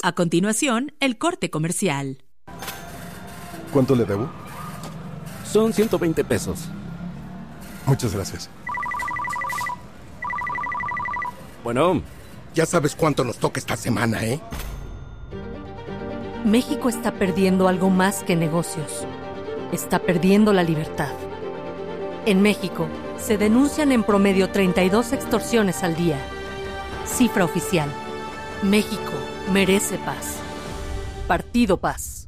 A continuación, el corte comercial. ¿Cuánto le debo? Son 120 pesos. Muchas gracias. Bueno. Ya sabes cuánto nos toca esta semana, ¿eh? México está perdiendo algo más que negocios. Está perdiendo la libertad. En México, se denuncian en promedio 32 extorsiones al día. Cifra oficial. México merece paz. Partido Paz.